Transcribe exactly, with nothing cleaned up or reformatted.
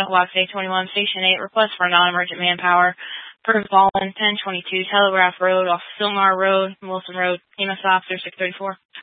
Watts eight twenty-one, Station eight, request for non-emergent manpower per fallen ten twenty-two Telegraph Road off Silmar Road, Wilson Road, E M S Officer six thirty-four.